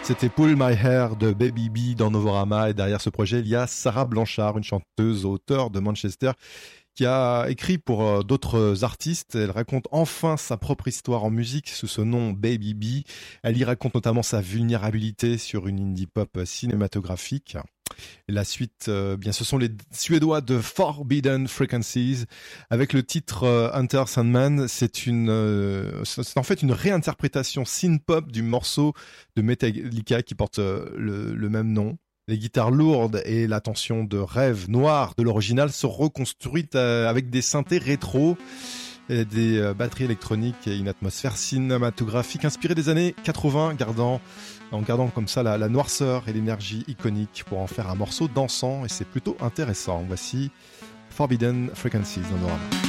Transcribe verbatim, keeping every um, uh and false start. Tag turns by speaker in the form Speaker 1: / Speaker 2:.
Speaker 1: C'était Pull My Hair de Baby B dans Novorama, et derrière ce projet il y a Sarah Blanchard, une chanteuse, auteure de Manchester, qui a écrit pour euh, d'autres artistes. Elle raconte enfin sa propre histoire en musique sous ce nom Baby B. Elle y raconte notamment sa vulnérabilité sur une indie pop cinématographique. Et la suite, euh, bien, ce sont les Suédois de Forbidden Frequencies avec le titre euh, Hunter Sandman. C'est une, euh, c'est en fait une réinterprétation synth-pop du morceau de Metallica qui porte euh, le, le même nom. Les guitares lourdes et la tension de rêve noir de l'original sont reconstruites euh, avec des synthés rétro et des euh, batteries électroniques et une atmosphère cinématographique inspirée des années quatre-vingts, gardant, en gardant comme ça la, la noirceur et l'énergie iconique pour en faire un morceau dansant, et c'est plutôt intéressant. Voici Forbidden Frequencies dans Novorama.